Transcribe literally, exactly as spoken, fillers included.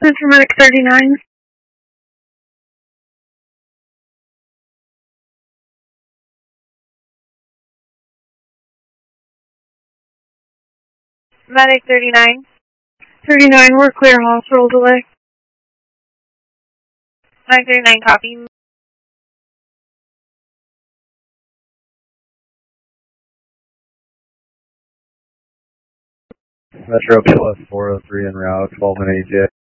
This is Medic thirty-nine. Medic thirty-nine. thirty-nine, we're clear hospital delay. Medic thirty-nine, copy. Metro Plus four oh three en route, twelve and A J.